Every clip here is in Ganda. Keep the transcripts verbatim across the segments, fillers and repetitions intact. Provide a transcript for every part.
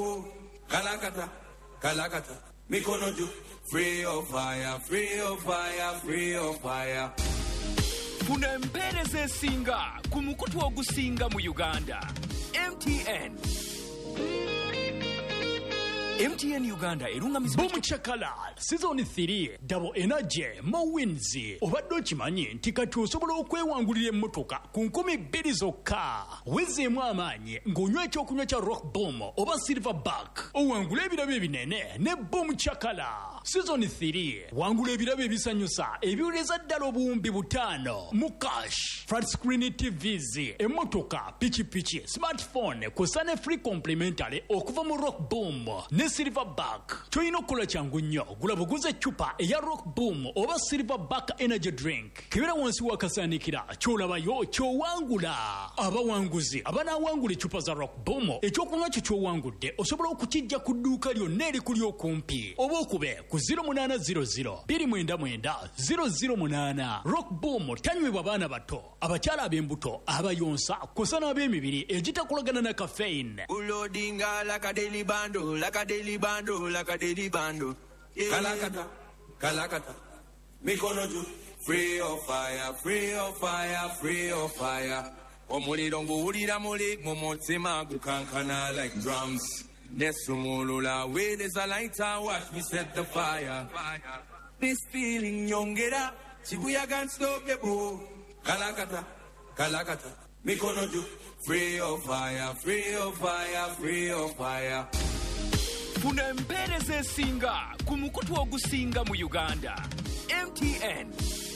Kalakata, kalakata, mikono juu. Free of fire, free of fire, free of fire. Funa empereze singa kumukutu ogusinga mu Uganda. M T N. M T N Uganda erunga mizima Boom Chakala season three double energy mo wins obadde okimanyi nti kati osobola okwewangulira emmotoka ku nkumi bbiri zokka wezeemu amaanyi ng'onywa ekyokunywa kya Rock Boom oba Silverback owangula ebirabo ebinene ne Boom Chakala season three wangula ebirabo ebisanyusa ebiwuleza ddala obuwumbi butaano mu cash flat screen T Vs emmotoka pichipichi smartphone kw'ossa ne free complimentary okuva mu Rock Boom ne Silverback. Choino okkola kyangu nnyo gula buguze eccupa eya Rock Boom oba Silverback energy drink kibera wansi wakasaanikira ky'olabayo ky'owangula abawanguzi abanaawangula eccupa za Rock Boom ekyokunywa kyo ky'owangudde osobola okukijja ku dduuka lyonna erikuli okumpi oba okube ku zero munana zero zero two nine nine zero zero munana. Rock Boom tanywebwa baana bato abakyala ab'embuto abayonsa kw'ossa n'ab'emibiri egitakolagana na caffeine. Ulodinga like a daily bando, like a daily bando, like a daily bando. Yeah. Kalakata, kalakata, mikono juu. Free of fire, free of fire, free of fire. Omuliro nguwulira muli mumutima gukankana like drums. Nesumulula way there's a lighter, watch me set the fire. This feeling yongera, chibuya can't stop the boo. Kalakata, kalakata, mikono juu. Free of fire, free of fire, free of fire. Funa empereze esinga kumukutu ogusinga mu Uganda. M T N.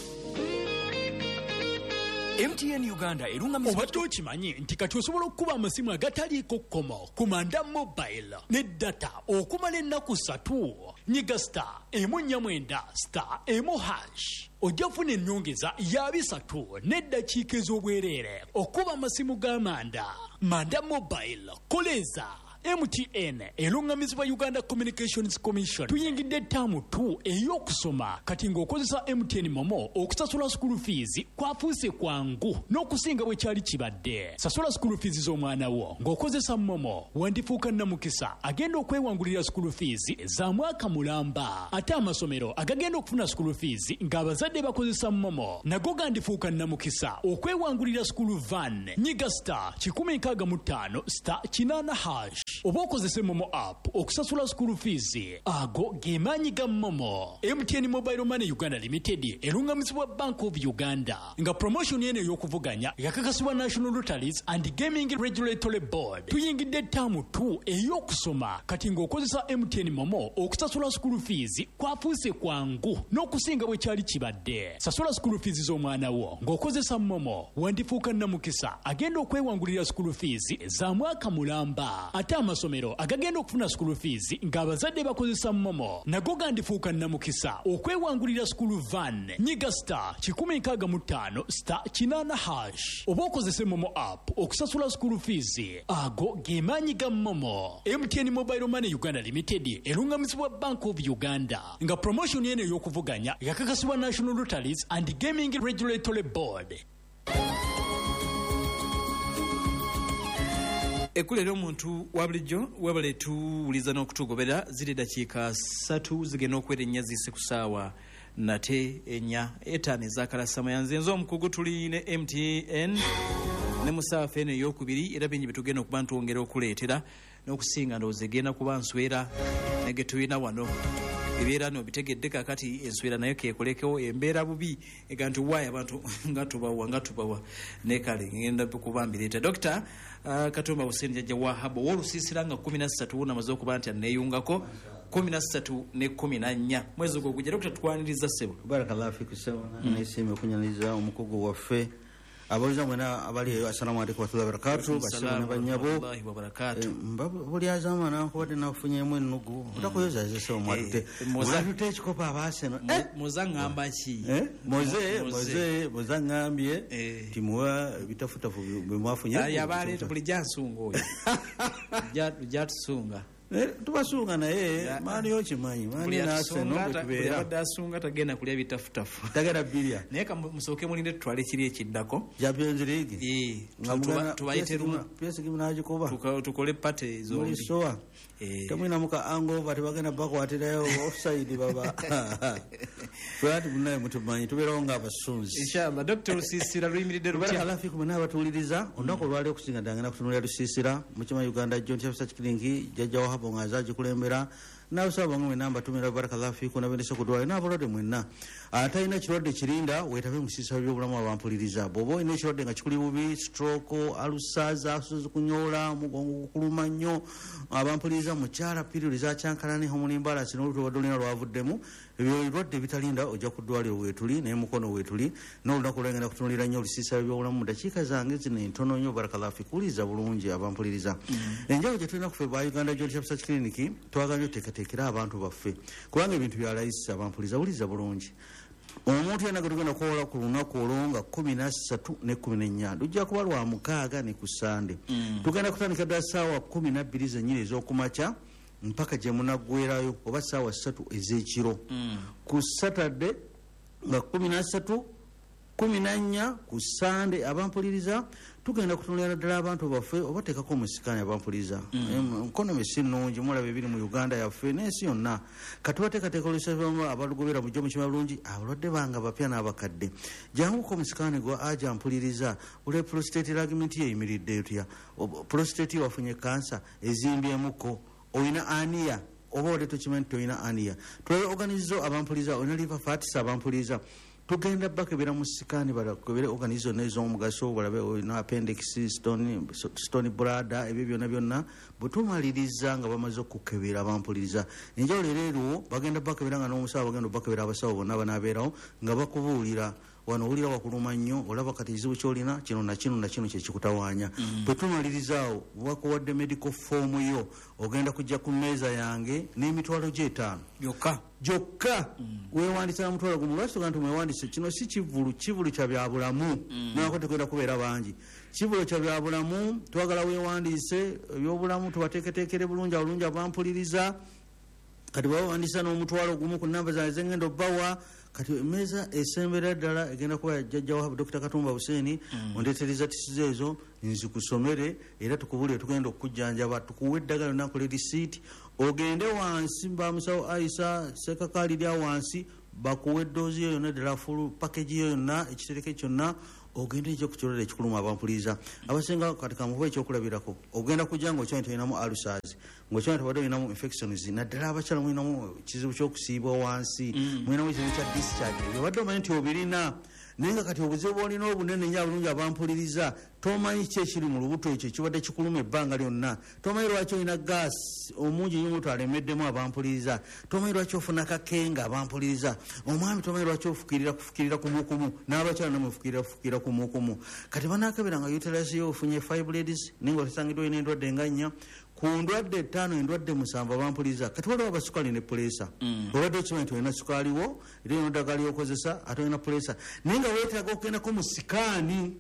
M T N Uganda erunga mizima obadde okimanyi nti kati osobola okukuba amasimu agataliiko kkomo ku manda mobile ne data okumala ennaku ssatu nyiga star emu nnya mwenda star emu hash ojja funa ennyongeza ya bisatu n'eddakiika ez'obwereere okuba amasimu g'amanda manda mobile koleza M T N elungamizibwa Uganda Communications Commission tuyingidde ttaamu tu ey'okusoma kati ng'okozesa M T N Momo okusasula school fees kwafuuse kwangu n'okusinga bwe kyali kibadde. Sasula school fees z'omwana wo ng'okozesa Momo wandifuuka nnamukisa agenda okwewangulira school fees za mwaka mulamba ate amasomero agagenda okufuna school fees ng'abazadde bakozesa Momo nago gandifuuka nnamukisa okwewangulira school van. Nyiga star kikumi nkaaga mu ttaano star kinaana hash oba okozese Momo app okusasula school fees ago gemaanyi ga Momo. M T N Mobile Money Uganda Limited elungamizibwa Bank of Uganda nga promotion yene ey'okuvuganya yakakasibwa National Lotteries and Gaming Regulatory Board. Tuyingidde ttaamu tu ey'okusoma kati ng'okozesa M T N Momo okusasula school fees kwafuuse kwangu n'okusinga bwe kyali kibadde. Sasula school fees z'omwana wo ng'okozesa Momo wandifuuka nnamukisa agenda okwewangulira school fees za mwaka mulamba ate amasomero agagenda okufuna school fees ng'abazadde bakozesa Momo nago gandifuuka nnamukisa okwewangulira school van. Nyiga star kikumi nkaaga mu ttaano star kinaana hash oba okozese Momo app okusasula school fees ago gemaanyi ga Momo. M T N Mobile Money Uganda Limited elungamizibwa Bank of Uganda nga promotion yene ey'okuvuganya yakakasibwa National Lotteries and Gaming Regulatory Board. Ekulera omuntu wa bulijjo webale tuwuliza n'okutugobera ziri dakiika ssatu zigenda okwerennya zise ku ssaawa nate ennya etaano ezaakalasa yanze nze omukugu tuli ne M T N ne musaafa eno ey'okubiri era bingi bitugenda okuba ntwongera okuleetera n'okusinga ndowooza egenda kuba nswera nege tulina wano ebeera no bitegedde kakati enswera nayo kekolekewo embeera bubi ega nti waayo abantu nga tubawa nga tubawa ne kale ngenda kubambireeta Dr. Uh, Katumba Hussein Jajja Wahabo wolusiisira nga kumi na ssatu unamaze okuba nti aneeyungako kumi na ssatu ne kumi na nnya mwezi gwo gujja Dr. tukwaniriza ssebo barakallahu fiku ssebo n'esiima okunyaniza omukugu waffe abaliza mwena abali assalamu alaykum wa rahmatullahi wa barakatuh basaba ne banyabo buli azama nankubadde nafunyeemu ennugu otakuyoza zese omwadde mwatute ekikopa abaaseno muzangamba ki moze moze muzangambye timuwa bitafutafu bimwafunye yabaleeta buli jansunga oyo jatusunga tubasunga naye maani yokimanyi maani nasenobadde asunga tagenda kulya bitafutafu tagenda birya naye kamusooke mulinde tutwale kiri ekiddako Champions League tubayite lumu tukole pate zombi temwinamuka angova tebagenda bakwatirayo offside baba twati munaye mutumanyi tubeerawo ng'abasunzi inshallah. Dr. Lusisira luyimiridde lutya halafu kumena abatuliriza olunaku olwali okusinga ndagenda kutunulira Lusisira mukima Uganda John Chapsa Kiringi jajja wa hapo ngaza gikulembera n'abasaba bamwe mwe namba tumira barakallahu fiku nabendesa kudwala n'abalwadde mwenna atayina kirwadde kirinda wetabe musisa by'obulamu abampuliriza bobo ine kirwadde nga kikuli bubi stroke alusaza asuzu kunyola mugongo kuluma nnyo abampuliriza mukyala period za kyankalani homulimbala sinoluto wadolina lwavuddemu ebyo birwadde bitalinda ojja kudwaliro wetuli naye mukono wetuli n'olunaku olwengenda kutunulira nnyo olusisa by'obulamu mu dakiika zange zino entono nnyo barakallahu fiku uliza bulungi abampuliriza enjawulo gye tulina kufe ba Uganda John Chapsa Clinic twagambye tekera abantu baffe kubanga ebintu bya layisi abampuliza uliza bulungi omuntu yena gatugenda kukola ku lunaku olwo nga kumi na ssatu ne kumi n'ennya lujja kuba lwa mukaaga ne ku Sande tugenda kutandika dda ssaawa kumi na bbiri zennyini ez'okumakya mpaka gye munaggwerayo oba ssaawa ssatu ez'ekiro ku Saturday nga kumi na ssatu kumi na nnya ku Sande abampuliriza tugenda kutunulira ddala abantu baffe obateekako omusikani abampuliriza nkono mesi nnungi mulaba ebiri mu Uganda yaffe n'ensi yonna katubateekateeka olusabamu abalugobera mujja mukima bulungi abalwadde banga bapya n'abakadde janguko omusikani gwa aja mpuliriza olwe prostate lagiment yeyimiridde etya prostate wafunye kansa ezimbyemuko oyina aniya oba ole tokimanyi toyina aniya twale organizo abampuliriza oyina liver fats abampuliriza tugenda bakebera mu sikani balakebere organizo n'ez'omugaso balabe na appendix stone stone brada ebyo byonna byonna butumaliriza nga bamaze okukebera abampuliriza enjawulo leero bagenda bakebera nga n'omusawo bagenda bakebera abasawo bonna banabeerawo nga bakubuulira wano ulira wakuluma nnyo olaba kati ekizibu kyolina kino na kino na kino kyekikutawaanya bwetumalirizawo wakuwadde medical form yo ogenda kujja ku mmeeza yange n'emitwalo gy'etaano yokka gyokka weewandisa mutwalo gumu lwaki tugaa nti mwewandise kino si kivulu kivulu kya byabulamu nako tegenda kubeera bangi kivulu kya byabulamu twagala weewandise ebyobulamu tubateeketeekere bulungi abulungi abampuliriza kati bawandisa n'omutwalo gumu ku namba zange zengenda obbawa kati emmeeza esembera ddala egenda kuba jjajja wa Dr. Katumba Hussein ondeetereza tisizo ezo nzikusomere era tukubulire tugenda okujjanjaba tukuwa eddagala nakole receipt ogende wansi bamusawo Aisha sekakaalirya wansi bakuwa eddoozi yo yonna ddala full package yo yonna ekitereke kyonna ogenda ejja ku kirwadde ekikuluma abampuliriza abasinga kati kamukuba ekyokulabirako ogenda kujja ng'okyona tolinamu ulcers ng'okyona tobadde olinamu infections naddala abakyala mulinamu kizibu ky'okusiibwa wansi mulinamu ekizibu kya discharge byobadde omanyi nti obirina naye nga kati obuzibu bwolina obunene nnyo abulungi abampuliriza tomanyi ki ekiri mu lubuto ekyo ekibadde kikuluma ebbanga lyonna tomanyi lwaki olina gaasi omungi nnyo mutu alemeddemu abampuliriza tomanyi lwaki ofuna kakenga abampuliriza omwami tomanyi lwaki ofukirira kufukirira kumukumu n'abakyala namufukirira kufukirira kumukumu kati banaakebera nga uterasi yo ofunye fibroids naye nga otesangiddwa olina endwadde nga nnya ku ndwadde ttaano endwadde musanvu abampuliriza kati waliwo abasukaali ne pulesa obadde okimanyi nti olina sukaaliwo era olina eddagala lyokozesa ate olina pulesa naye nga weetaaga okugendako mu sikaani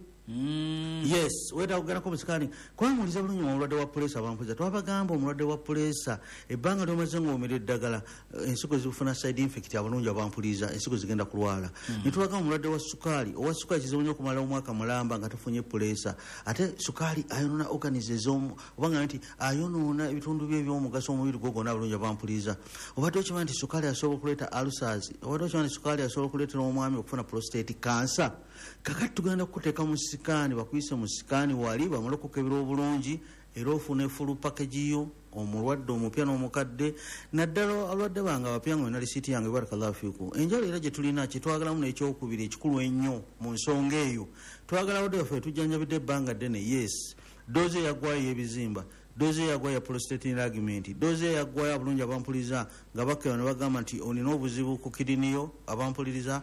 yes weetaaga okugendako mu sikaani kwamuliza bulungi omulwadde wa pulesa abampuliriza twabagamba omulwadde wa pulesa ebbanga lyomaze ngaomera eddagala ensigo zifuna side infect abulungi abampuliriza ensigo zigenda kulwala netubagamba omulwadde wa sukaali owa sukaali kizibu nnyo okumala omwaka mulamba nga tafunye pulesa ate sukaali ayonoona organize ez'omu obanga nti ayonoona ebitundu bye ebyomugaso omubiri gwo gwonna abulungi abampuliriza obadde okimanyi nti sukaali asobola okuleeta ulcers obadde okimanyi nti sukaali asobola okuleetera omwami okufuna prostate cancer kakati tugenda kukuteeka mu sikaani bakuyise mu sikaani wali bamale okukebera obulungi era ofuna full package yo omulwadde omupya n'omukadde naddala alwadde bange abapya nga olina lisiiti yange barakallahu fiiku enjala era gye tulina kyetwagalamu n'ekyokubiri ekikulu ennyo mu nsonga eyo twagala wadde baffe tujjanjabidde ebbanga ddene yes doozi eyaggwayo y'ebizimba doozi eyaggwayo ya prostate enlargement doozi eyaggwayo abulungi abampuliriza nga bakeba ne bagamba nti olina obuzibu ku kidiniyo abampuliriza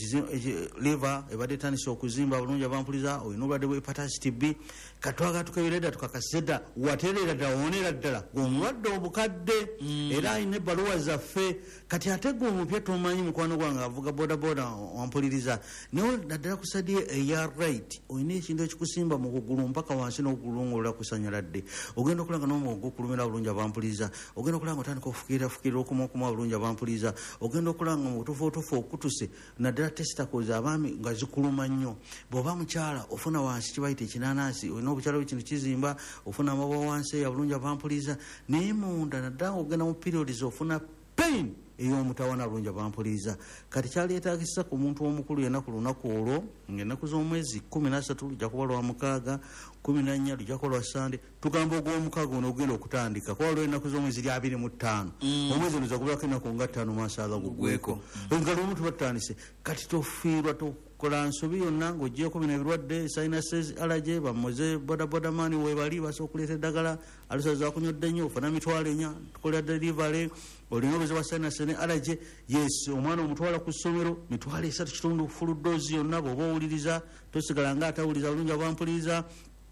liver ebadde etandise okuzimba abulungi abampuliriza olina obulwadde bwa hepatitis B katwaga tukebera edda tukakasa edda watereera ddala wonera ddala omulwadde obukadde era alina ebbaluwa zaffe kati ate gwe omupya tomanyi mukwano gwange avuga bodaboda wampuliriza naye naddala kusadie eya right olina ekintu ekikusimba mu kugulu mpaka wansi n'okugulongolola kusanyaladde ogenda ogenda okulanga n'omwogo okulumira bulungi abampuliza ogenda okulanga otandika ofukirira fukirira okumaokuma bulungi abampuliza ogenda okulanga mu butufu otufu okutuse naddala tesitakoze abaami nga zikuluma nnyo bw'oba mukyala ofuna wansi kibayita ekinanasi olina obukyala bwekintu kizimba ofuna amabwa wansi ya bulungi abampuliza naye munda naddala ogenda mu periods ofuna pain ey'omutawana bulungi abampuliza kati kyaleetaagisa ku muntu omukulu yenna ku lunaku olwo ng'ennaku z'omwezi kumi na ssatu lujja kuba lwa mukaaga kumi na nnya lujja kuba lwa sande tugamba ogw'omukaaga ono ogenda okutandika kuba lwo ennaku z'omwezi ly abiri mu ttaano omwezi ono zakubako ennaku nga ttaano maasaala gugweko nga lumu tubatandise kati tofiirwa kola nsobi yonna ng'oggyeko bino ebirwadde sinuses allergy bamoze bodaboda maani webali basobola okuleeta eddagala alusa zakunyodde nnyo ofuna mitwalo enya tukolera delivery olina obuzibu bwa sinus ne allergy yes omwana omutwala ku ssomero mitwalo esatu kitundu full dose yonna bw'oba owuliriza tosigala nga atawuliriza bulungi abampuliza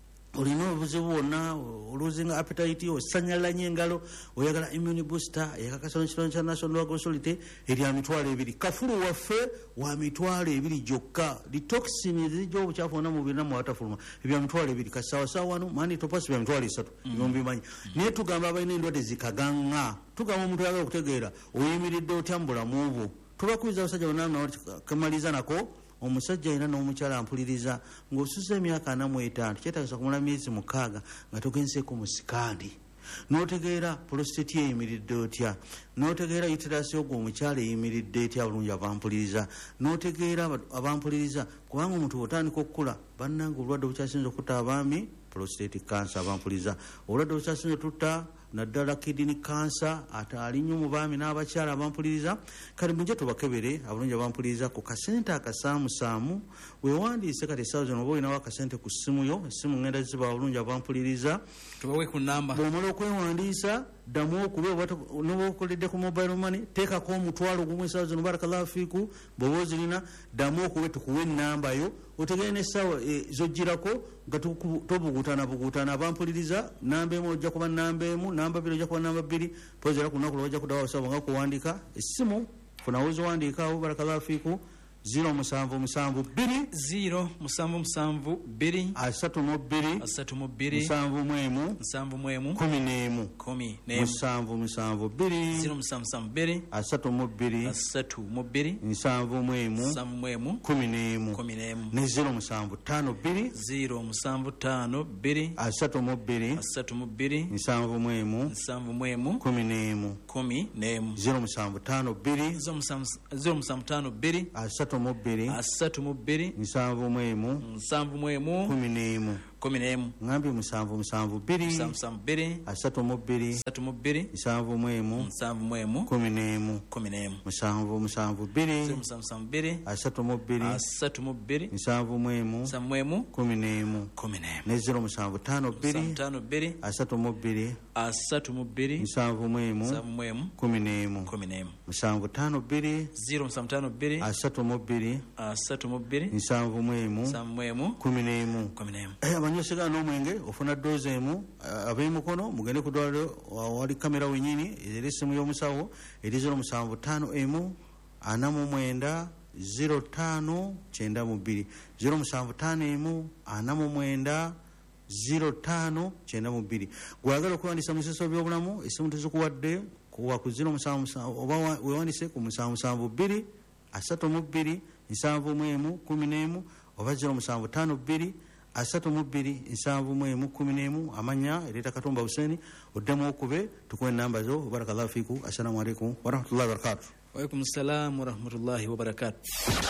olina obuzibu bwonna oluzinga appetite osanyalira nnyo engalo oyagala immune booster eyakakasa n'ekirone kya national drug authority erya mitwalo ebiri kafulu waffe wa mitwalo ebiri gyokka detoxin zijja obukyafu bwonna mu birina mu watafuluma ebya mitwalo ebiri kasaawasawa wano mani topasi bya mitwalo esatu byombi manyi naye tugamba abalina endwadde zikaganga tugamba omuntu oyagala okutegeera oyimiridde otya mu bulamu bwo tubakubiza abasajja bonna kamaliza nako omusajja alina n'omukyala ampuliriza ng'osuza emyaka ana mu etaano kyetagisa kumula myezi mukaaga nga togenzeeko mu sikaandi n'otegeera prostate eyimiridde otya n'otegeera uterasi ogwo omukyala eyimiridde etya bulungi abampuliriza n'otegeera abampuliriza kubanga omuntu bw'otandika okukula bannanga obulwadde bukyasinza okutta abaami prostate cancer abampuliriza obulwadde bukyasinza tutta naddala kidney cancer ate ali nnyo mu baami n'abakyala abampuliriza kale mujje tubakebere abulungi abampuliriza ku kasente akasaamusaamu weewandiise kati essaawa zino oba olinawo akasente ku ssimu yo essimu ngenda ziba abulungi abampuliriza tubawe ku namba bw'omala okwewandiisa ddamu okuba noba okoledde ku mobile money teekako omutwalo gumu essaawa zino barakallahu fiiku bw'oba ozirina ddamu okuba tukuwa ennamba yo otegere n'essaawa zojjirako nga tobugutana bugutana abampuliriza namba emu ojja kuba namba emu namba bbiri ojja kuba namba bbiri pozi era ku lunaku lwo bajja kudawa basaba nga kuwandiika essimu funawo ziwandiikaawo barakallahu fiiku ziro musanvu musanvu bbiri ziro musanvu musanvu bbiri asatu mu bbiri asatu mu bbiri musanvu mu emu musanvu mu emu kumi n'emu kumi n'emu musanvu musanvu bbiri ziro musanvu musanvu bbiri asatu mu bbiri asatu mu bbiri musanvu mu emu musanvu mu emu kumi n'emu kumi n'emu ne ziro musanvu ttaano bbiri ziro musanvu ttaano bbiri asatu mu bbiri asatu mu bbiri musanvu mu emu musanvu mu emu kumi n'emu kumi n'emu ziro musanvu ttaano bbiri ziro musanvu ziro musanvu ttaano bbiri asatu mu bbiri asatu mu bbiri musanvu mu emu musanvu mu emu kumi n'emu kumi n'emu ngambye musanvu musanvu bbiri musanvu musanvu bbiri asatu mu bbiri asatu mu bbiri musanvu mu emu musanvu mu emu kumi n'emu kumi n'emu musanvu musanvu bbiri ziro musanvu musanvu bbiri asatu mu bbiri asatu mu bbiri musanvu mu emu musanvu mu emu kumi n'emu kumi n'emu ne ziro musanvu ttaano bbiri musanvu ttaano bbiri asatu mu bbiri asatu mu bbiri musanvu mu emu musanvu mu emu kumi n'emu kumi n'emu musanvu ttaano bbiri ziro musanvu ttaano bbiri asatu mu bbiri asatu mu bbiri musanvu mu emu musanvu mu emu kumi n'emu kumi n'emu abanywesegana n'omwenge ofuna doozi emu ab'emukono mugende ku ddwaliro wali kamera wenyini eri essimu y'omusawo eri ziro musanvu ttaano emu ana mu mwenda ziro ttaano kyenda mu bbiri ziro musanvu ttaano emu ana mu mwenda ziro ttaano kyenda mu bbiri gwagala okwewandisa mu biseso by'obulamu essimu tuzikuwadde kuwa ku ziro musanvu oba wewandise ku musanvu musanvu bbiri asatu mu bbiri nsanvu mu emu kumi n'emu oba ziro musanvu ttaano bbiri asatu mu bbiri nsanvu mu emu kumi n'emu amanya ereeta katumba Hussein oddemu okube tukuwe ennamba zo barakallahu fiiku assalamu alaikum warahmatullahi wabarakatuh Waalaikum salam warahmatullahi wabarakatuh.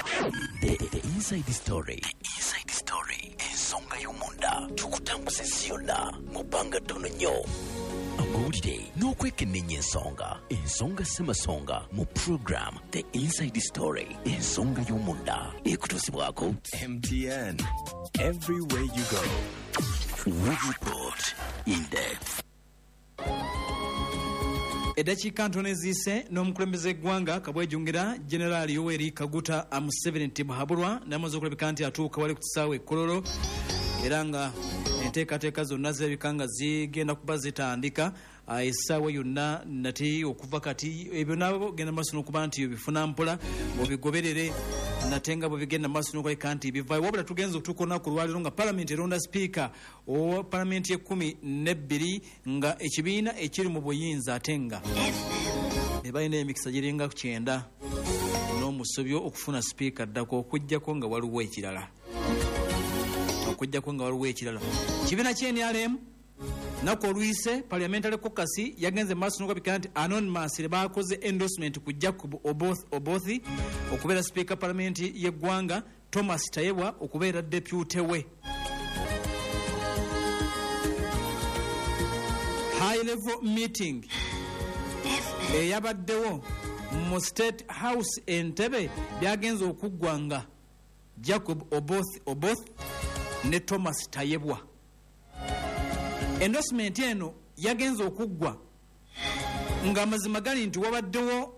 The, the inside story. The inside story. Ensonga y'omunda tukutambuza ziyonna mu bbanga ttono nnyo. Amawulire n'okwekennenya ensonga. Ensonga ssemasonga mu program The Inside Story. Ensonga y'omunda ekutuusibwako M T N. Everywhere you go. We report in depth. Eddakiika ntono eziise n'omukulembeze eggwanga kabwejjungira General Yoweri Kaguta Museveni nti Muhabulwa n'amaze okulabika nti atuuka wali ku kisaawe e Kololo era nga enteekateeka zonna zirabika nga zigenda kuba zitandika essaawa yonna nati okuva kati ebyo nabo genda maaso n'okuba nti bifuna mpola obigoberere nate nga bwe bigenda maaso n'okuleka nti bivaayo wabula tugenza okutuuka olunaku lwaleero nga palamenti eronda sipiika owa palamenti ekumi n'ebbiri nga ekibiina ekiri mu buyinza ate nga ne balina emikisa giringa kyenda n'omusobyo okufuna sipiika ddako okuggyako nga waliwo ekirala okuggyako nga waliwo ekirala kibiina kye N R M naku oluyise parliamentary caucus yagenze maaso n'okulabika nti anonymous bakoze endorsement ku Jacob Oboth Obothi okubeera sipiika palamenti y'eggwanga, Thomas Tayebwa okubeera depute we. High level meeting eyabaddewo mu State House Entebbe byagenze okuggwanga Jacob Oboth Oboth ne Thomas Tayebwa. Endorsement eno yagenze okuggwa nga amazima gali nti wabaddewo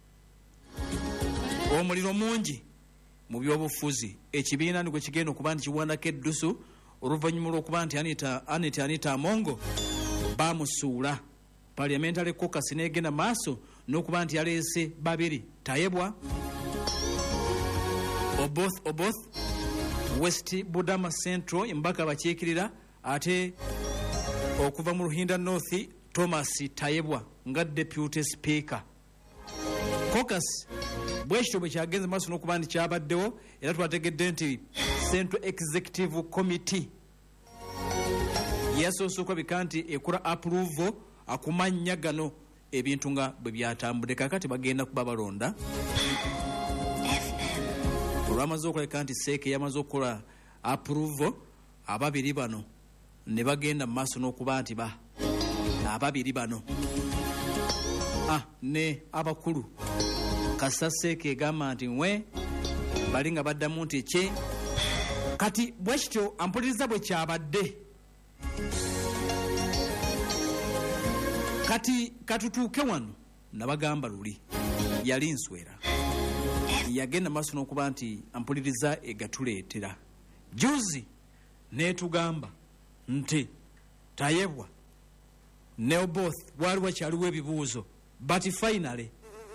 omuliro mungi mu byobufuzi. Ekibiina nigwe kigenda okuba nti kiwandako eddusu oluvannyuma lw'okuba nti Anita, Anita, Anita Amongo bamusuula. Parliamentary caucus n'egenda maaso n'okuba nti yaleese babiri, Tayebwa Oboth Oboth West Budama Central embaka bakiikirira, ate okuva mu Ruhinda North Thomas Tayebwa nga deputy speaker. Caucus bwekityo bwe kyagenze maaso n'okuba nti kyabaddewo era twategedde nti Central Executive Committee yasoose okulabika nti ekola approval akumanya gano ebintu nga bwe byatambudde. Kakati bagenda kuba balonda olwamaze okulabika nti seeke yamaze okukola approval ababiri bano ne bagenda mu maaso n'okuba nti ba ababiri bano ah, ne abakulu Kasaseeke egamba nti nwe bali nga baddamu nti kye kati bwekityo ampuliriza bwe kyabadde. Kati katutuuke wano nabagamba luli yali nswera yagenda maaso n'okuba nti ampuliriza egatuleetera juzi netugamba nti Tayebwa ne Oboth wali wakyaliwo ebibuuzo but finally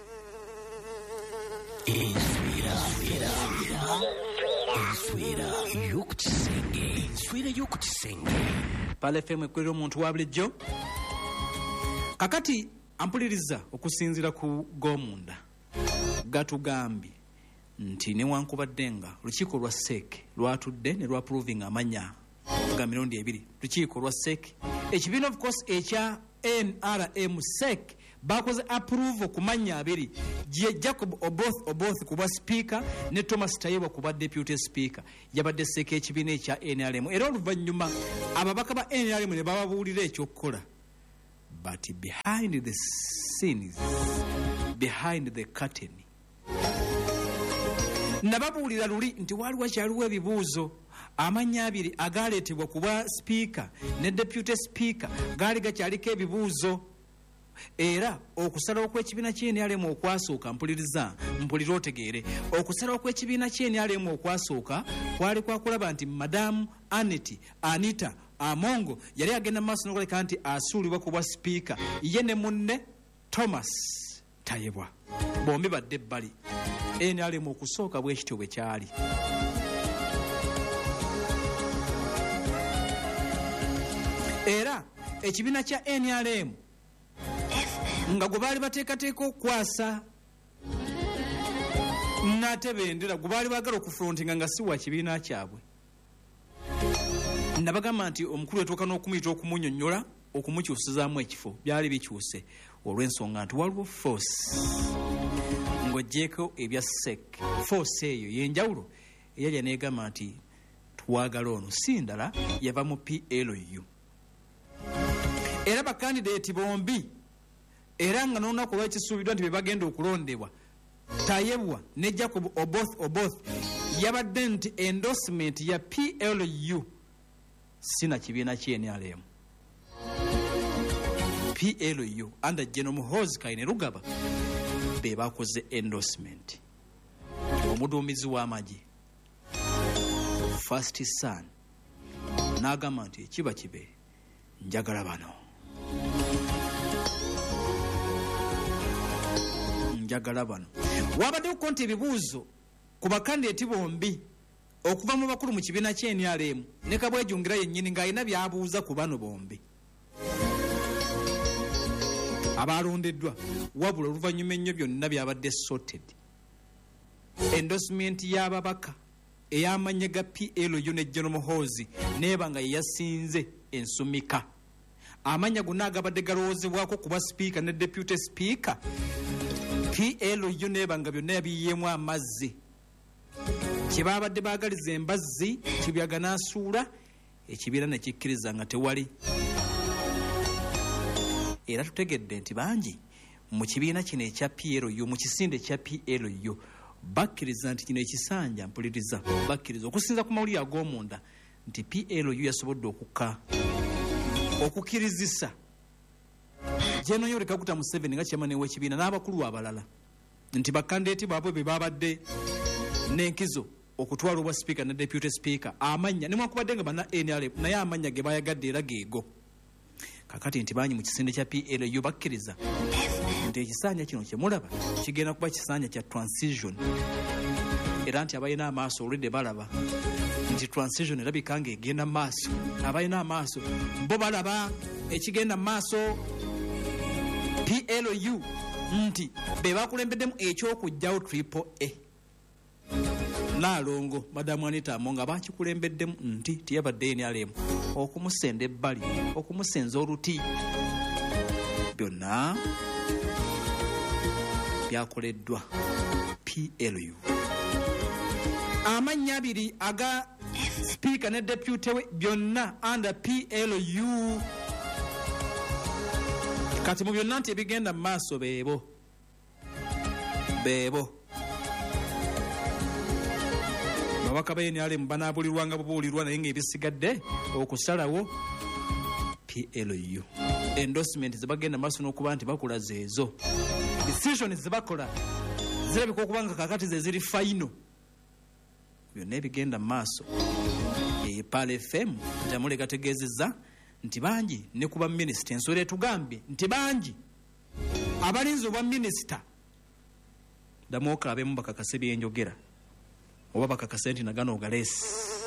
enswera y'okukisenge enswera y'okukisenge Pale F M ekwera omuntu wa bulijjo. Kakati ampuliriza okusinzira ku gomunda gatugambye nti newankubadde nga lukiiko lwa seeke lwatudde ne lwa proving amanya ga mirundi ebiri lukiiko lwa seeke ekibiina of course ekya N R M seeke bakoze approve ku manya abiri gye Jacob Oboth Oboth kuba speaker ne Thomas Tayebwa kuba deputy speaker yabadde seeke ekibiina ekya N R M era oluvannyuma ababaka ba N R M ne bababuulira ekyokukola. But behind the scenes, behind the curtain, nababuulira luli nti waliwo wakyaliwo ebibuuzo amanya abiri agaleetebwa kuba speaker ne deputy speaker gaali gakyaliko ebibuuzo era okusalawo kw'ekibiina kye N R M okwasooka mpuliriza mpulira otegeere okusalawo kw'ekibiina kye N R M okwasooka kwali kwakulaba nti Madamu Anita Anita Amongo yali agenda maaso n'okuleka nti asuulibwa kuba speaker ye ne munne Thomas Tayebwa bombi badde ebbali. N R M okusooka bwekityo bwe kyali. Era ekibiina kya N R M nga gwe baali bateekateeka okukwasa nate bendera gwe baali baagala okufrontinga nga si wa kibiina kyabwe. Nabagamba nti omukulu etuuka n'okumuyita okumunyonnyola okumukyusizaamu ekifo byali bikyuse olw'ensonga nti waliwo force ng'oggyeko ebya seeke. Force eyo y'enjawulo eyali aneegamba nti twagala ono si ndala yava mu P L U era bakandidate bombi era nga n'olunaku olw'ekisuubiddwa nti be bagenda okulondebwa Tayebwa ne Jacob Oboth Oboth yabadde nti endorsement ya P L U sina kibiina kye N R M. P L U under General Muhoozi Kainerugaba be bakoze endorsement. Omuduumizi w'amagye First Son n'agamba nti kiba kibe njagala bano njagala bano. Wabaddewo konti ebibuuzo ku bakandidate bombi okuva mu bakulu mu kibiina kye N R M ne Kabwejungira yennyini ng'alina by'abuuza ku bano bombi abalondeddwa, wabula oluvannyuma ennyo byonna byabadde sorted. Endorsement y'ababaka ey'amannya ga P L U ne General Muhoozi neeba nga yeyasinze ensumika. Amanya gonna agabadde galowoozebwako kuba sipiika ne deputy speaker, P L U neeba nga byonna yabiyiyeemu amazzi. Kye baabadde baagaliza embazzi kibyaganaasuula, ekibiina ne kikkiriza nga tewali. Era tutegedde nti bangi mu kibiina kino ekya P L U, mu kisinde ekya P L U, bakkiriza nti kino ekisanja mpuliriza, bakkiriza okusinza ku mawulire ag'omunda nti P L U yasobodde okukka okukkirizisa General Yoweri Kaguta Museveni nga chairman w'ekibiina n'abakulu abalala nti bakandidate baabwe be baabadde n'enkizo okutwala obwa speaker ne deputy speaker amanya newankubadde nga bana N R M naye amanya ge bayagadde era geego. Kakati nti banyi mu kisinde kya P L U bakkiriza nti ekisanja kino kye mulaba kigenda kuba kisanja kya transition, era nti abalina amaaso olwedde balaba nti transition erabika nga egenda mu maaso. Abalina amaaso bo balaba ekigenda mu maaso. P L U nti be bakulembeddemu ekyokujjawo triple A. Naalongo Madamu Anita Amonga bakikulembeddemu nti tiyabadde N R M okumusenda ebbali, okumusenza oluti. Byonna byakoleddwa P L U. Amannya abiri aga speaker ne deputy we byonna under P L U. Kati mu byonna nti ebigenda mu maaso beebo beebo babaka ba N R M banaabulirwa nga bubuulirwa naye ng'ebisigadde okusalawo P L U. Endorsement zebagenda maaso n'okuba nti bakola zeezo, decision zebakola zirabika okuba nga kakati ze ziri final. Byonna ebigenda maaso. Epal F M Tamule gategeezezza nti bangi ne kuba minisita ensolo etugambye nti bangi abalinzi obwa minisita ddamu okaabemu bakakase byenjogera oba bakakase nti nagano ogaleesi.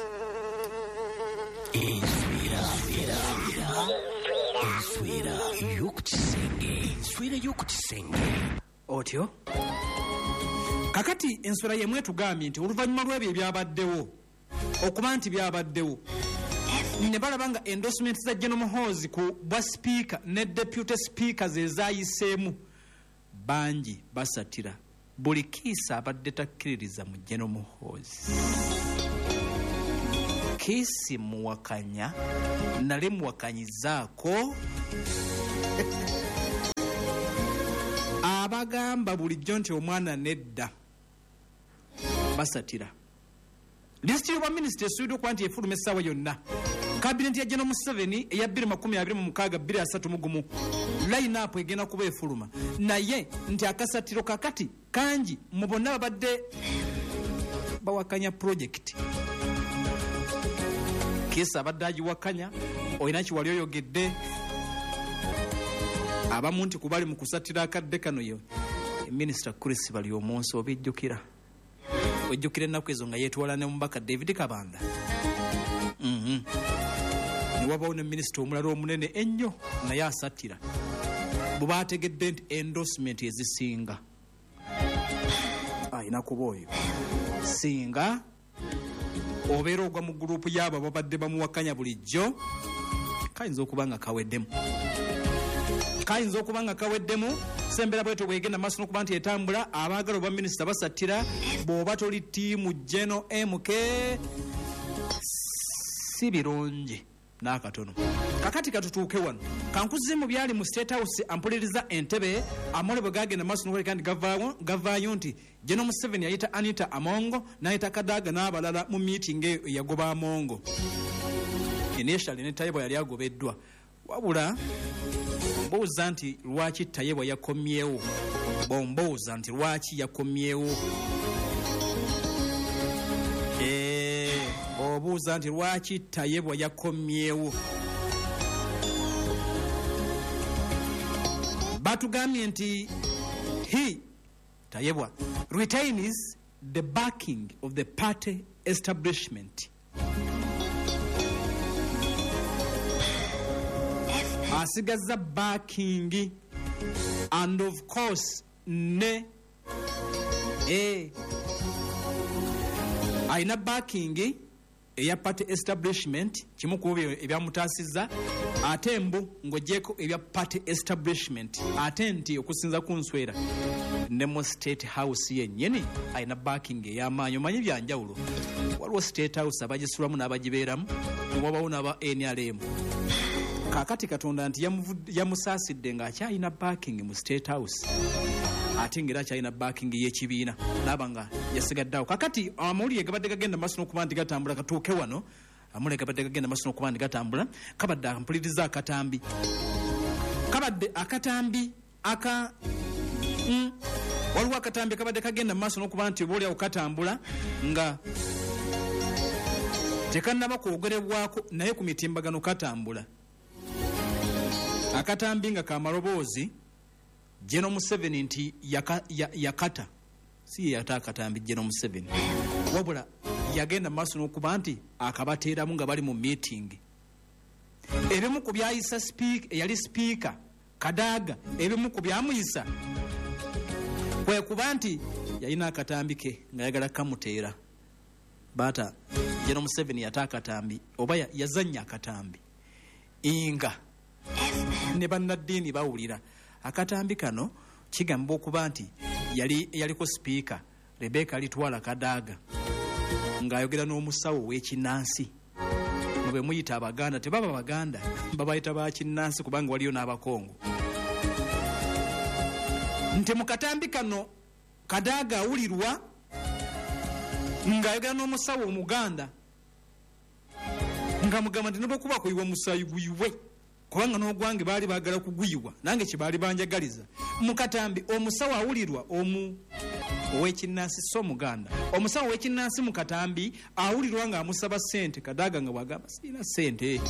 Enswera y'okukisenge, enswera y'okukisenge otyo kakati enswera yemwe etugambye nti oluvannyuma lw'ebyo ebyabaddewo okuba nti byabaddewo ne balaba nga endorsement za General Muhoozi ku bwa speaker ne deputy speaker ze zaayiseemu, bangi basatira buli kiisa abadde takkiririza mu General Muhoozi. Kiisi muwakanya nale muwakanyizaako abagamba bulijjo nti omwana nedda basatira. Lisiti y'obwa minisita esuubirwa okuba nti efuluma essaawa yonna. Kabineti ya General Museveni eya bbiri makumi abiri mu mukaaga bbiri asatu mu gumu line-up egenda kuba efuluma, naye nti akasatiro kakati kangi mu bonna babadde bawakanya project. Kiisa abadde agiwakanya olina kiwali oyogedde abamu nti kubali mu kusatira akadde kano yo minisita Chris bali omunsi obijjukira ojjukira ennaku ezo nga yeetwala ne mubaka David Kabanda. mm-hmm. Niwabawo ne minisita omulala omunene ennyo naye asatira bwe baategedde nti endorsement ezisinga ayina kuba oyo singa obeera ogwa mu gurupu y'abo babadde bamuwakanya bulijjo kayinza okuba nga kaweddemu kayinza okuba nga kaweddemu sembera bweto bwegenda maaso n'okuba nti etambula abaagala obwa minisita basatira bw'oba toli ttiimu General M K si birungi n'akatono. Kakati katutuuke wano kankuzi mu byali mu State House ampuliriza Entebbe amole bwe gagenda maaso n'okuleka nti gavaayo gavaayo nti General Museveni yayita Anita Amongo n'ayita Kadaga n'abalala mu meeting eyo eyagoba Amongo. Initially ne Tayebwa yali agobeddwa wabula mbooza nti lwaki Tayebwa yakomyewo bombooza nti lwaki yakomyewo eee obuuza nti lwaki Tayebwa yakomyewo batugambye nti he Tayebwa retains the backing of the party establishment. Asigaza backing, and of course ne eh aina backing eya party establishment kimu ku ebyamutaasiza ate mbu ng'ogyeko ebya party establishment ate nti okusinza ku nswera ne mu state house yennyini ayina backing ey'amaanyi omanyi byanjawulo waliwo state house abagisulwamu n'abagibeeramu newabawo n'aba N R M kaakati katonda nti yamusaasidde ng'akyalina backing mu state house ate ng'era akyalina backing y'ekibiina n'aba nga yasigaddeawo kakati amawulire gabadde gagenda maaso n'okuba nti gatambula katuuke wano amawulire gabadde gagenda maaso n'okuba nti gatambula kabadde ampuliriza akatambi kabadde akatambi aka mm, waliwo akatambi kabadde kagenda maaso n'okuba nti oba oliawo katambula nga tekannaba kwogerebwako naye ku mitimbagano katambula akatambi nga kamaloboozi General Museveni nti yaka, yakata si yata akatambi General Museveni wabula yagenda maaso n'okuba nti akabateeramu nga bali mu meeting ebimu ku byayisa speak yali speaker Kadaga ebimu ku byamuyisa kwe kuba nti yalina akatambi ke nga yagala kamuteera bata General Museveni yata akatambi oba yazanya akatambi inga ne bannaddiini bawulira akatambi kano kigamba okuba nti yali yaliko speaker Rebecca Litwala Kadaga ng'ayogera n'omusawo w'ekinnansi mu bwe muyita Abaganda tebaba Baganda babayita ba kinnansi kubanga waliyo n'Abakongo nti mu katambi kano Kadaga awulirwa ng'ayogera n'omusawo Omuganda nga mugamba nti nobwekuba kuyiwa musayi guyiwe kubanga n'ogwange baali baagala kuguyiwa nange kyebaali banjagaliza mu katambi omusawo awulirwa omu ow'ekinnansi so Omuganda omusawo ow'ekinnansi mu katambi awulirwa ng'amusaba ssente Kadaga nga bwagamba sirina ssente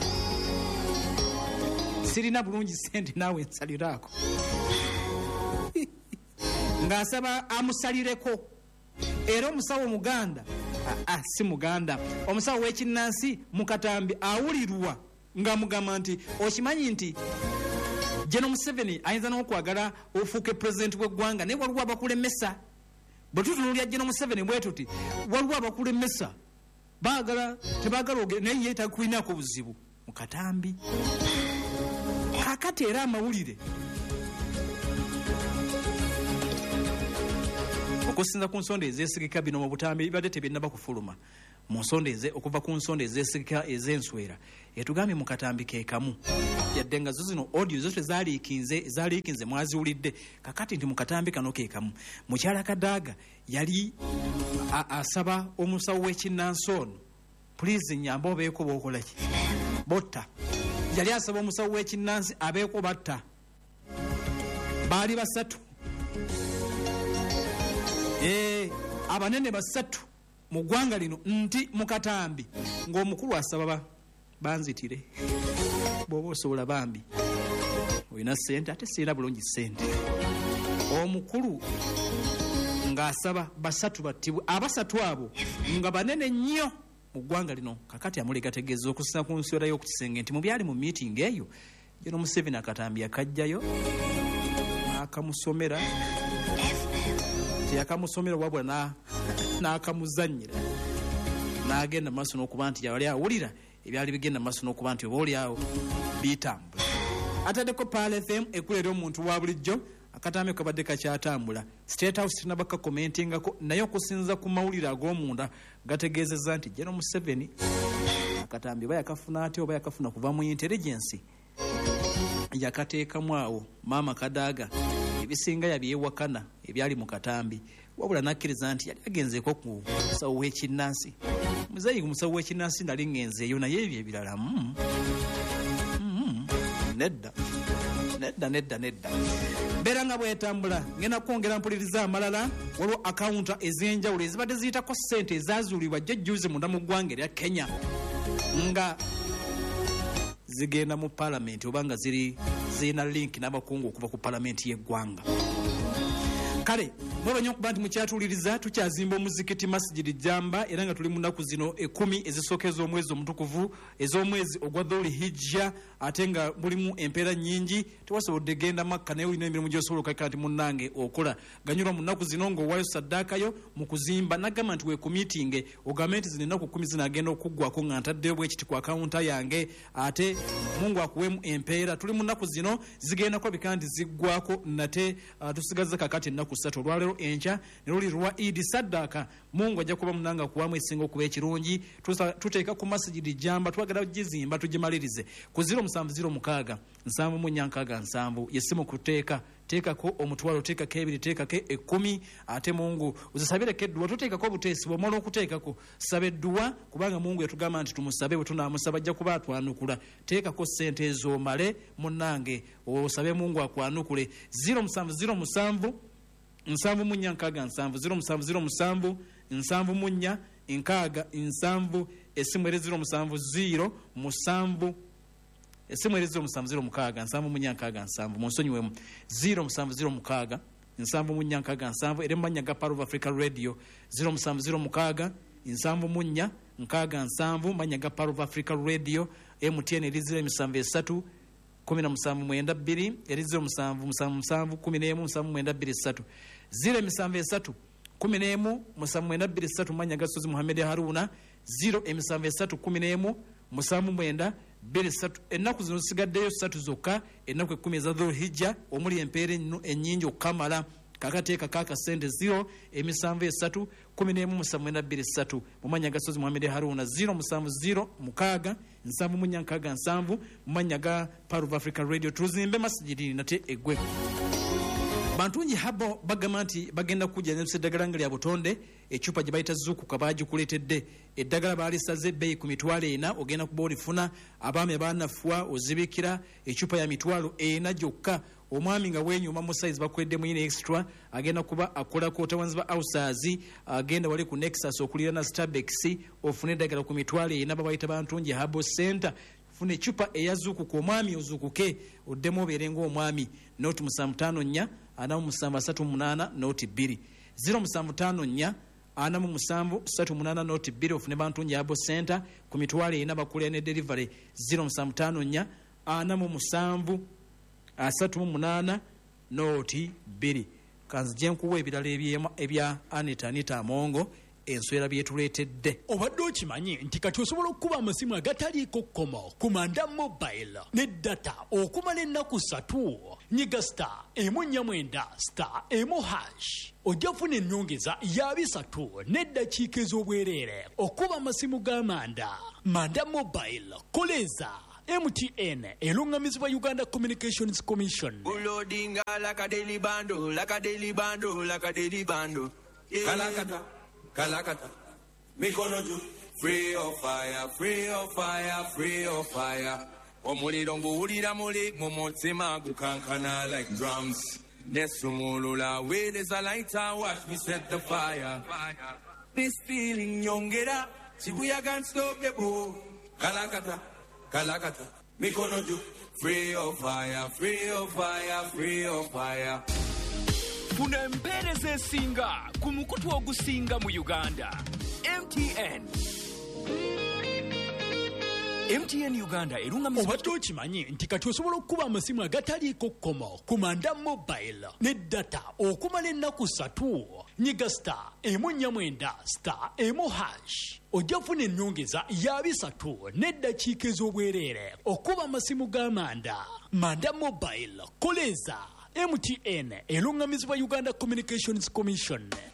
sirina bulungi ssente naawe nsaliraako ng'asaba amusalireko era omusawo Omuganda ah, si Muganda omusawo w'ekinnansi mu katambi awulirwa nga mugamba nti okimanyi nti General Museveni ayinza n'okwagala ofuuke president w'eggwanga naye waliwo abakulemesa bwe tutunulya General Museveni bwe tuti waliwo abakulemesa baagala tebaagala oge naye ye takulinaako buzibu mu katambi kaakati era amawulire okusinza ku nsonda ezeesigika bino mu butambi bibadde tebyennaba kufuluma mu nsonda eze okuva ku nsonda ezeesigika ez'enswera etugambye mu katambi ke kamu yadde nga zo zino audio zo tezaaliikinze zaaliikinze mwaziwulidde kakati nti mu katambi kano ke kamu mukyala Kadaga yali asaba omusawo w'ekinnansi ono pulizi nyamba obeeko bookola ki botta yali asaba omusawo w'ekinnansi abeeko batta baali basatu Eh, abanene basatu mu ggwanga lino nti mu katambi ng'omukulu asaba ba banzitire bw'oba osobola bambi olina ssente ate sirina bulungi ssente omukulu ng'asaba basatu battibwe abasatu abo nga banene nnyo mu ggwanga lino kakati amulega tegeeza okusinza ku nswera y'okukisenge nti mu byali mu meeting eyo General Museveni akatambi akajjayo n'akamusomera yakamusomera wabula n'akamuzannyira n'agenda maaso n'okuba nti yali awulira ebyali bigenda maaso n'okuba nti oba oli awo bitambula ataddeko Pal F M ekulera omuntu wa bulijjo akatambi kabadde kakyatambula State House tinaba kakomentingako naye okusinza ku mawulire ag'omunda gategeezezza nti General Museveni akatambi oba yakafuna ate oba yakafuna kuva mu intelligence yakateekamu awo maama Kadaga ebisinga yabyewakana ebyali mu katambi wabula nakkiriza nti yali agenzeeko ku musawo w'ekinnansi muzeeyi musawo w'ekinnansi nali ngenzeeyo naye ebyo ebirala mm. mm. nedda nedda nedda nedda mbeera nga bwetambula ngenda kwongera mpuliriza amalala waliwo akawunta ez'enjawulo ezibadde ziyitako ssente ezazuulibwa jjajjuzi munda mu ggwanga erya Kenya nga zigenda mu palamenti oba nga ziri zirina link n'abakungu okuva ku palamenti y'eggwanga kale mwebanya okuba nti mukyatuliriza tukyazimba omuzikiti masjidi jamba era nga tuli mu nnaku zino ekumi ezisooka ez'omwezi omutukuvu ez'omwezi ogwa dhul hijja ate nga mulimu empeera nnyingi tewasobodde genda makka naye olina emirimu gy'osobola okakika nti munnange okola ganyulwa mu nnaku zino ng'owaayo saddaakayo mu kuzimba nagamba nti weekumiitinge ogambe nti zino ennaku kumi zinagenda okuggwako nga ntaddeyo bwe kiti ku akawunta yange ate mungu akuweemu empeera tuli mu nnaku zino zigenda kulabika nti ziggwako nate uh, tusigaza kakati ennaku ssatu olwaleero enkya ne luli lwa idi saddaaka mungu ajja kuba munanga kuwamu esinga okuba ekirungi tuteeka ku masjidi jamba twagala gizimba tugimalirize ku ziro musanvu ziro mukaaga nsanvu mu nnya nkaaga nsanvu yessimu kuteeka teekako omutwalo teekako ebiri teekako ekkumi ate mungu uzisabireko edduwa tuteekako obuteesi bw'omala okuteekako saba edduwa kubanga mungu yatugamba nti tumusabe bwe tunaamusaba ajja kuba atwanukula teekako ssente ez'omale munnange osabe mungu akwanukule ziro musanvu ziro musanvu nsanvu mu nnya nkaaga nsanvu ziro musanvu ziro musanvu nsanvu mu nnya nkaaga nsanvu essimu eri ziro musanvu ziro musanvu essimu eri ziro musanvu ziro mukaaga nsanvu mu nnya nkaaga nsanvu munsonyiwemu ziro musanvu ziro mukaaga nsanvu mu nnya nkaaga nsanvu eri mu mannya ga Power of Africa Radio ziro musanvu ziro mukaaga nsanvu mu nnya nkaaga nsanvu mannya ga Power of Africa Radio M T N eri ziro emisanvu esatu kumi na musanvu mwenda bbiri eri ziro musanvu musanvu musanvu kumi n'emu musanvu mwenda bbiri ssatu ziro emisanvu esatu kumi n'emu musanvu mwenda bbiri ssatu mannya ga Sozi Muhammad Haruna ziro emisanvu esatu kumi n'emu musanvu mwenda bbiri ssatu ennaku zino zisigaddeyo ssatu zokka ennaku ekkumi eza dhul hijja omuli empeera ennyingi okukamala kakateeka kakasente ziro emisanvu esatu kumi n'emu musanvu mwenda bbiri ssatu mu mannya ga Sozi Muhammad Haruna ziro musanvu ziro mukaaga nsanvu mu nnya nkaaga nsanvu mu mannya ga Power of Africa Radio tuzimbe masjidi nate eggwe bantungi habo bagamba nti bagenda kujja ne eddagala nga lya butonde ecupa gye bayita zuukuka baagikuleetedde eddagala baalisaze ebbeeyi ku mitwalo ena ogenda kuba olifuna abaami abaanafuwa ozibikira ecupa ya mitwalo ena gyokka omwami nga wenyuma mu size bakwedde mu yine extra agenda kuba akolako tawanzi ba outsiders agenda wali ku Nexus okulira na Starbucks ofune eddagala ku mitwalo ena babayita bantungi habo center fune ecupa eyazuukuka omwami ozuukuke oddemu obeere ng'omwami noti musanvu ttaano nnya ana mu musanvu asatu munaana noti bbiri ziro musanvu ttaano nnya ana mu musanvu ssatu munaana noti bbiri ofune bantungi abo center ku mitwalo ena bakulira ne delivery ziro musanvu ttaano nnya ana mu musanvu asatu mu munaana noti bbiri kanzije nkuwa ebirala ebya Anita Anita Amongo enswera byetuleetedde obadde okimanyi nti kati osobola okukuba amasimu agataliiko kkomo ku manda mobile ne data okumala ennaku ssatu nyiga star emu nnya mwenda star emu hash ojja funa ennyongeza ya bisatu n'eddakiika ez'obwereere okuba amasimu g'amanda manda mobile koleza M T N elungamizibwa Uganda Communications Commission. Ulodinga like a daily bando, like a daily bando, like a daily bando. Yeah. Kalakata, kalakata, mikonoju, free of fire, free of fire, free of fire. Omuli dongo ulira muli, momotsima gukankana like drums. Nesumulula, where there's a lighter, watch me set the fire. This feeling yongera, Shibuya can't stop the boom. Kalakata. Kalakata, mikonoju, free of fire, free of fire, free of fire. Funa empeereza esinga ku mukutu ogusinga mu Uganda. M T N. M T N Uganda erungamizibwa. Obadde okimanyi nti kati osobola okukuba amasimu agataliiko kkomo ku manda mobile ne data okumala ennaku ssatu nyiga star emu nnya mwenda star emu hash ojja funa ennyongeza ya bisatu n'eddakiika ez'obwereere okuba amasimu g'amanda manda mobile koleza M T N elungamizibwa Uganda Communications Commission.